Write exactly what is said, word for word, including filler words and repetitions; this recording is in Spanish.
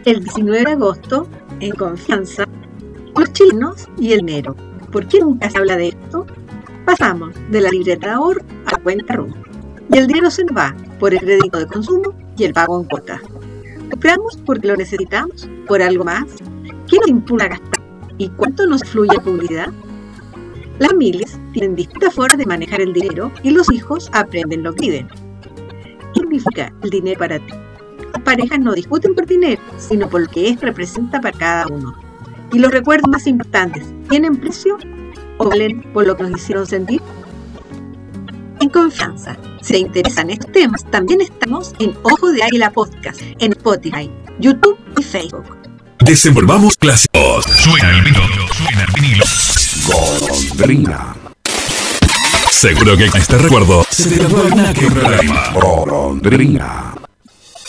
El diecinueve de agosto, en Confianza, los chilenos y el dinero. ¿Por qué nunca se habla de esto? Pasamos de la libreta de ahorro a la cuenta R U. Y el dinero se nos va por el crédito de consumo y el pago en cuotas. ¿Compramos porque lo necesitamos? ¿Por algo más? ¿Qué nos impulsa a gastar? ¿Y cuánto nos fluye en publicidad? Las familias tienen distintas formas de manejar el dinero y los hijos aprenden lo que piden. ¿Qué significa el dinero para ti? Las parejas no discuten por dinero, sino por lo que éste representa para cada uno. Y los recuerdos más importantes, ¿tienen precio o valen por lo que nos hicieron sentir? En Confianza, si te interesan estos temas, también estamos en Ojo de Águila Podcast, en Spotify, YouTube y Facebook. Desenvolvamos clásicos. Suena el vinilo, suena el vinilo. Golondrina. Seguro que con este recuerdo se te tatuó alguna que otra lágrima. Golondrina.